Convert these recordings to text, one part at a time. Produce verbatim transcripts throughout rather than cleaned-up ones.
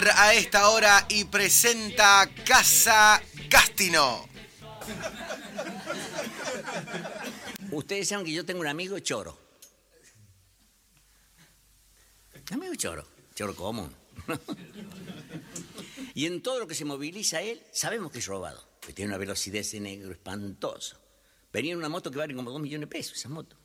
a esta hora y presenta Casa Castino. Ustedes saben que yo tengo un amigo choro. Amigo choro, choro común. Y en todo lo que se moviliza él, sabemos que es robado. Que tiene una velocidad ese negro espantosa. Venía en una moto que vale como dos millones de pesos, esa moto.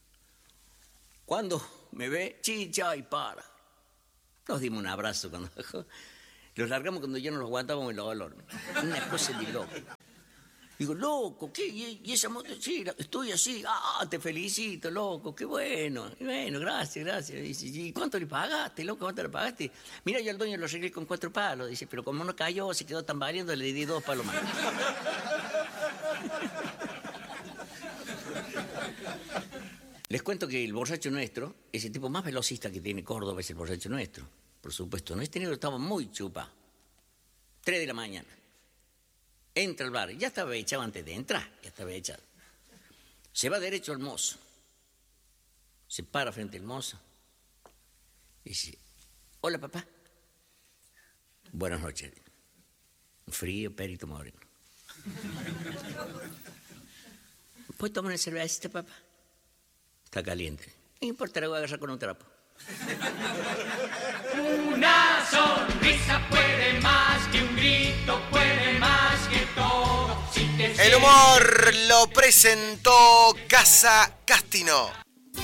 Cuando me ve, chicha y para. Nos dimos un abrazo cuando los largamos cuando ya no los aguantábamos el olor. Una cosa de loco. Digo, loco, ¿qué? ¿Y esa moto? Sí, estoy así. Ah, te felicito, loco, qué bueno. Bueno, gracias, gracias. Dice, ¿y cuánto le pagaste, loco? ¿Cuánto le pagaste? Mira, yo al dueño lo arreglé con cuatro palos. Dice, pero como no cayó, se quedó tambaleando, le di dos palos más. Les cuento que el borracho nuestro es el tipo más velocista que tiene Córdoba, es el borracho nuestro. Por supuesto, no este negro estaba muy chupa. Tres de la mañana. Entra al bar, ya estaba echado antes de entrar, ya estaba echado. Se va derecho al mozo. Se para frente al mozo. Dice, hola papá. Buenas noches. Frío, perito moreno. ¿Puedes tomar una cervecita, papá? Está caliente. No importa, la voy a agarrar con un trapo. Una sonrisa puede más que un grito, puede más que todo. Si te El humor lo presentó Casa Castino.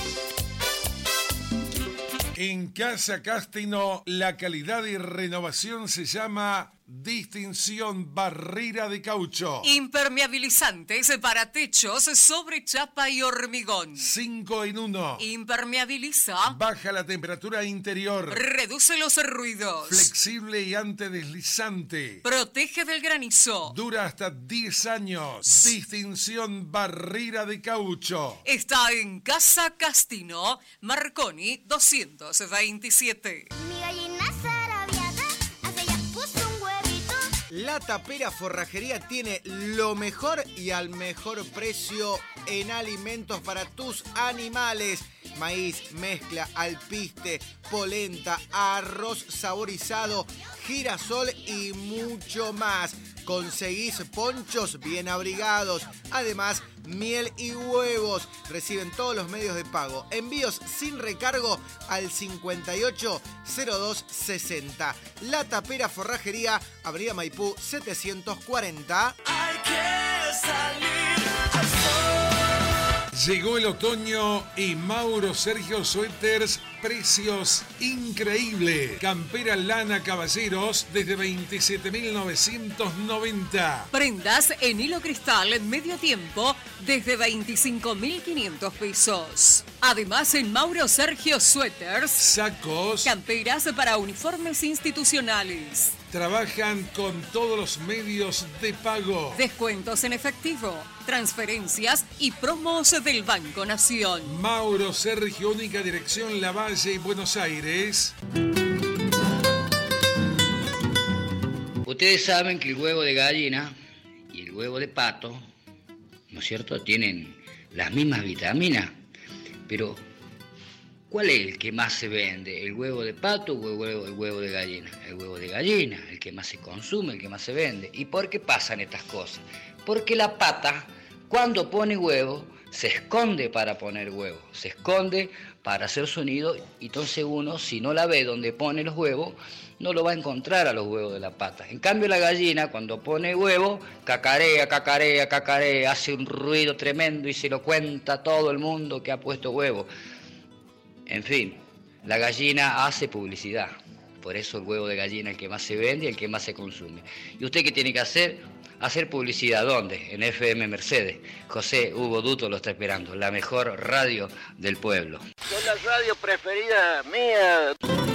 En Casa Castino, la calidad y renovación se llama Distinción Barrera de Caucho. Impermeabilizantes para techos sobre chapa y hormigón. Cinco en uno. Impermeabiliza. Baja la temperatura interior. Reduce los ruidos. Flexible y antideslizante. Protege del granizo. Dura hasta diez años. Distinción Barrera de Caucho. Está en Casa Castino, Marconi doscientos veintisiete. Mi gallina zarabiada hace ya puso un huevito. La Tapera Forrajería tiene lo mejor y al mejor precio en alimentos para tus animales. Maíz, mezcla, alpiste, polenta, arroz saborizado, girasol y mucho más. Conseguís ponchos bien abrigados. Además, miel y huevos. Reciben todos los medios de pago. Envíos sin recargo al cincuenta y ocho cero dos sesenta. La Tapera Forrajería, Avenida Maipú setecientos cuarenta. hay que salir al sol. Llegó el otoño y Mauro Sergio Suéteres, precios increíbles. Campera lana caballeros desde veintisiete mil novecientos noventa. Prendas en hilo cristal en medio tiempo desde veinticinco mil quinientos pesos. Además, en Mauro Sergio Suéteres, Sacos. camperas para uniformes institucionales. Trabajan con todos los medios de pago. Descuentos en efectivo, transferencias y promos del Banco Nación. Mauro Sergio, única dirección Lavalle, Buenos Aires. Ustedes saben que el huevo de gallina y el huevo de pato, ¿no es cierto?, tienen las mismas vitaminas, pero ¿cuál es el que más se vende? ¿El huevo de pato o el huevo, el huevo de gallina? El huevo de gallina, el que más se consume, el que más se vende. ¿Y por qué pasan estas cosas? Porque la pata, cuando pone huevo, se esconde para poner huevo, se esconde para hacer sonido, y entonces uno, si no la ve donde pone los huevos, no lo va a encontrar a los huevos de la pata. En cambio, la gallina, cuando pone huevo, cacarea, cacarea, cacarea, hace un ruido tremendo y se lo cuenta a todo el mundo que ha puesto huevo. En fin, la gallina hace publicidad. Por eso el huevo de gallina es el que más se vende y el que más se consume. ¿Y usted qué tiene que hacer? Hacer publicidad. ¿Dónde? En F M Mercedes. José Hugo Duto lo está esperando. La mejor radio del pueblo. Son la radio preferida mía.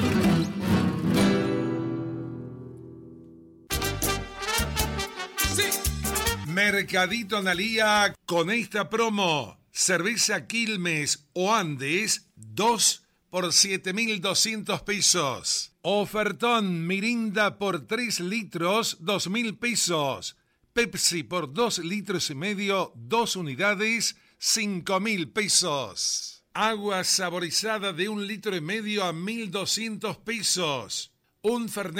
Sí. Mercadito Analía con esta promo. Cerveza Quilmes o Andes, dos por siete mil doscientos pesos. Ofertón Mirinda por tres litros, dos mil pesos. Pepsi por dos litros y medio, dos unidades, cinco mil pesos. Agua saborizada de un litro y medio a mil doscientos pesos. Un Fernet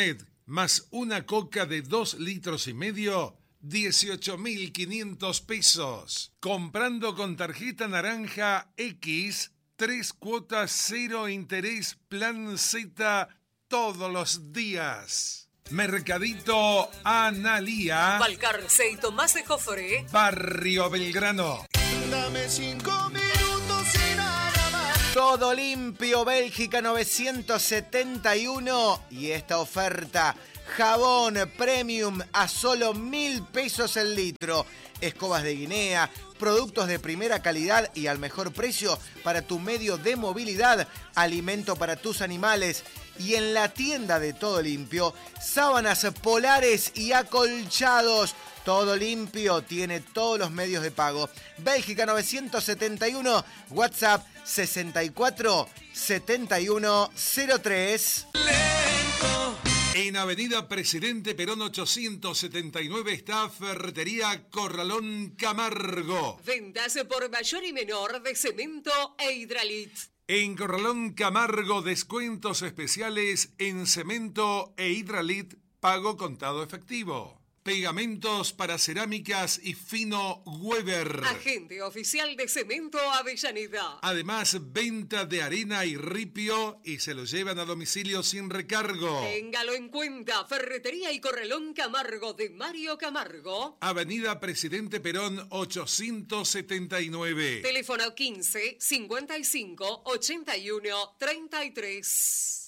más una coca de dos litros y medio, dieciocho mil quinientos pesos. Comprando con tarjeta naranja X, tres cuotas cero interés plan Z todos los días. Mercadito Analía, Balcarce y Tomás de Jofré, Barrio Belgrano. Dame cinco minutos y nada más. Todo limpio, Bélgica novecientos setenta y uno. Y esta oferta, jabón premium a solo mil pesos el litro. Escobas de Guinea, productos de primera calidad y al mejor precio para tu medio de movilidad, alimento para tus animales. Y en la tienda de Todo Limpio, sábanas polares y acolchados. Todo Limpio tiene todos los medios de pago. Bélgica novecientos setenta y uno, WhatsApp sesenta y cuatro setenta y uno cero tres. En Avenida Presidente Perón ochocientos setenta y nueve está Ferretería Corralón Camargo. ventas por mayor y menor de cemento e hidralit. En Corralón Camargo, descuentos especiales en cemento e hidralit, pago contado efectivo. Pegamentos para cerámicas y fino Weber. Agente oficial de Cemento Avellaneda. Además, venta de arena y ripio y se lo llevan a domicilio sin recargo. Téngalo en cuenta. Ferretería y Corralón Camargo de Mario Camargo. Avenida Presidente Perón ochocientos setenta y nueve. Teléfono quince cincuenta y cinco ochenta y uno treinta y tres.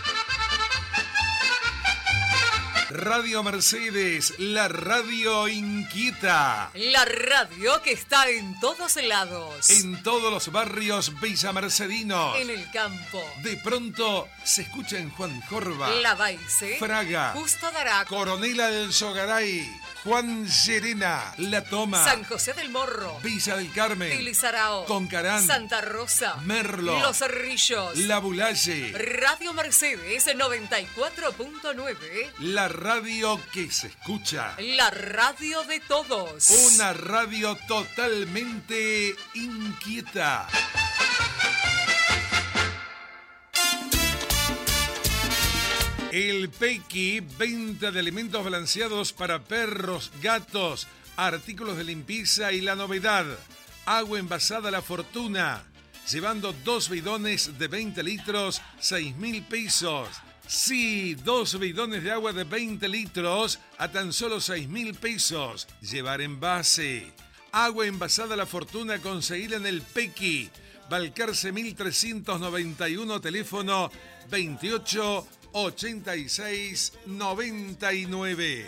Radio Mercedes, la radio inquieta. La radio que está en todos lados. En todos los barrios villamercedinos. En el campo. De pronto se escucha en Juan Jorba, La Baice, Fraga, Justo Darac, Coronel del Sogaray, Juan Llerena, La Toma, San José del Morro, Villa del Carmen, Tilizarao, Concarán, Santa Rosa, Merlo, Los Cerrillos, La Bulalle. Radio Mercedes noventa y cuatro punto nueve. La radio que se escucha. La radio de todos. Una radio totalmente inquieta. El Pequi, venta de alimentos balanceados para perros, gatos, artículos de limpieza y la novedad, agua envasada La Fortuna, llevando dos bidones de veinte litros, seis mil pesos. Sí, dos bidones de agua de veinte litros a tan solo seis mil pesos. Llevar envase. Agua envasada La Fortuna, conseguida en el Pequi. Balcarce mil trescientos noventa y uno, teléfono veintiocho ochenta y seis noventa y nueve.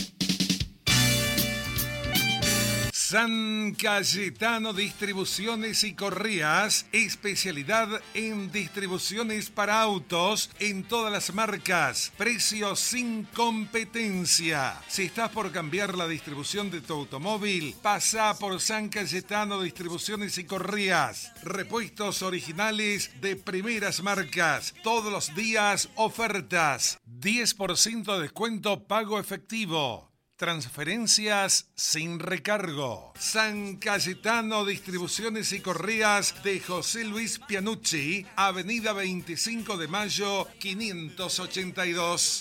San Cayetano Distribuciones y Correas, especialidad en distribuciones para autos en todas las marcas, precios sin competencia. Si estás por cambiar la distribución de tu automóvil, pasa por San Cayetano Distribuciones y Correas. Repuestos originales de primeras marcas, todos los días ofertas, diez por ciento de descuento pago efectivo. Transferencias sin recargo. San Cayetano Distribuciones y Correas de José Luis Pianucci, Avenida veinticinco de Mayo, quinientos ochenta y dos.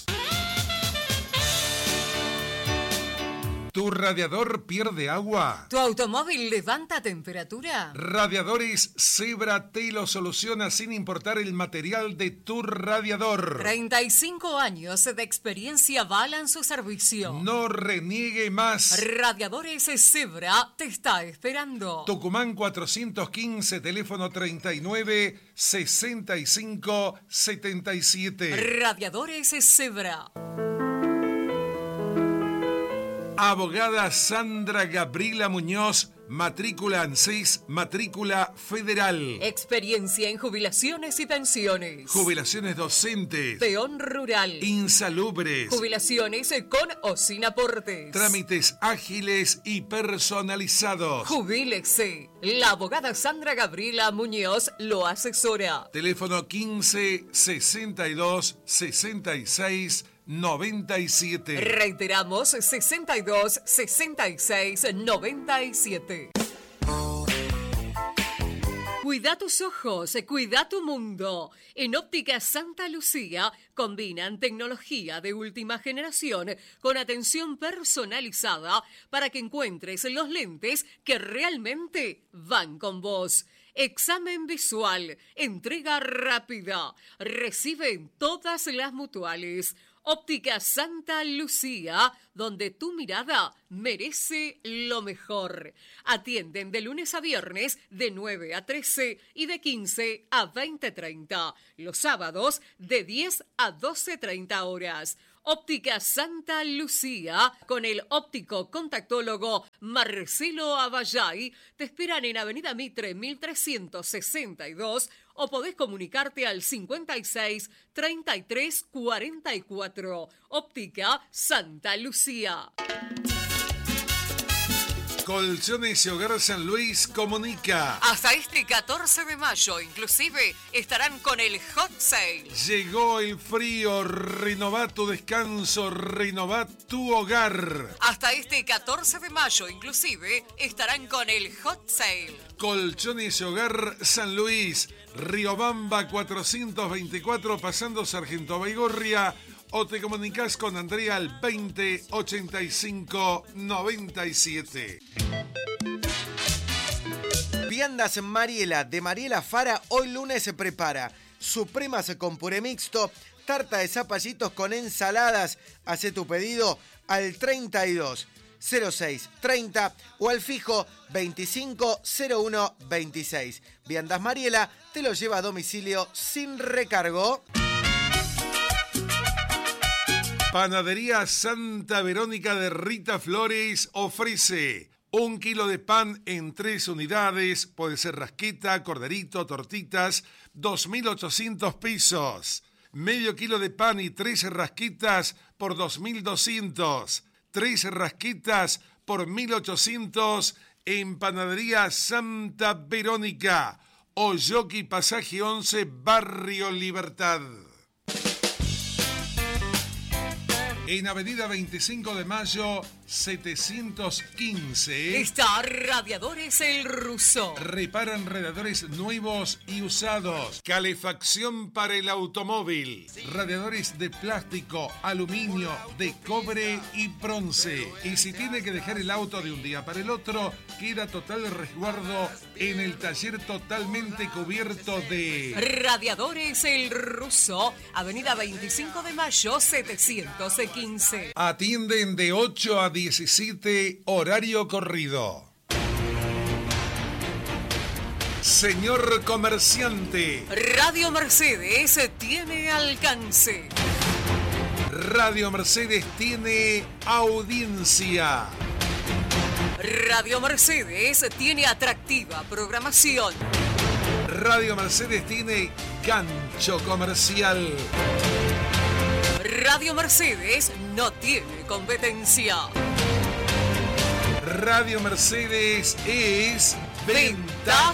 ¿Tu radiador pierde agua? ¿Tu automóvil levanta temperatura? Radiadores Zebra te lo soluciona sin importar el material de tu radiador. treinta y cinco años de experiencia avalan su servicio. No reniegue más. Radiadores Zebra te está esperando. Tucumán cuatrocientos quince, teléfono treinta y nueve sesenta y cinco setenta y siete. Radiadores Zebra. Abogada Sandra Gabriela Muñoz, matrícula ANSES, matrícula federal. Experiencia en jubilaciones y pensiones. Jubilaciones docentes. Peón rural. Insalubres. Jubilaciones con o sin aportes. Trámites ágiles y personalizados. Jubílese. La abogada Sandra Gabriela Muñoz lo asesora. Teléfono quince sesenta y dos sesenta y seis noventa y siete. Reiteramos, sesenta y dos sesenta y seis noventa y siete. Cuida tus ojos, cuida tu mundo. En Óptica Santa Lucía combinan tecnología de última generación con atención personalizada para que encuentres los lentes que realmente van con vos. Examen visual, entrega rápida. Reciben todas las mutuales. Óptica Santa Lucía, donde tu mirada merece lo mejor. Atienden de lunes a viernes de nueve a trece y de quince a veinte treinta. Los sábados de diez a doce treinta horas. Óptica Santa Lucía, con el óptico contactólogo Marcelo Avallay, te esperan en Avenida Mitre mil trescientos sesenta y dos o podés comunicarte al cincuenta y seis, treinta y tres, cuarenta y cuatro. Óptica Santa Lucía. Colchones y Hogar San Luis comunica. Hasta este catorce de mayo, inclusive, estarán con el Hot Sale. Llegó el frío, renová tu descanso, renová tu hogar. Hasta este catorce de mayo, inclusive, estarán con el Hot Sale. Colchones y Hogar San Luis, Riobamba cuatrocientos veinticuatro, pasando Sargento Baigorria, o te comunicas con Andrea al veinte ochenta y cinco noventa y siete. Viandas Mariela de Mariela Fara hoy lunes se prepara supremas con puré mixto, tarta de zapallitos con ensaladas. Hacé tu pedido al treinta y dos cero seis treinta o al fijo veinticinco cero uno veintiséis. Viandas Mariela te lo lleva a domicilio sin recargo. Panadería Santa Verónica de Rita Flores ofrece un kilo de pan en tres unidades, puede ser rasqueta, corderito, tortitas, dos mil ochocientos pesos. Medio kilo de pan y tres rasquetas por dos mil doscientos. Tres rasquetas por mil ochocientos en Panadería Santa Verónica. Oyoki, Pasaje once, Barrio Libertad. En Avenida veinticinco de mayo, setecientos quince. Está Radiadores El Ruso. Reparan radiadores nuevos y usados. Calefacción para el automóvil. Radiadores de plástico, aluminio, de cobre y bronce. Y si tiene que dejar el auto de un día para el otro, queda total resguardo en el taller totalmente cubierto de... Radiadores El Ruso. Avenida veinticinco de mayo, setecientos quince. Atienden de ocho a diecisiete, horario corrido. Señor comerciante. Radio Mercedes tiene alcance. Radio Mercedes tiene audiencia. Radio Mercedes tiene atractiva programación. Radio Mercedes tiene gancho comercial. Radio Mercedes no tiene competencia. Radio Mercedes es venta